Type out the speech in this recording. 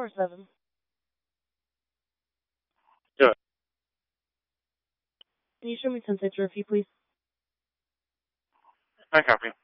or 7? Do it. Can you show me Sensei Trophy, please? I copy.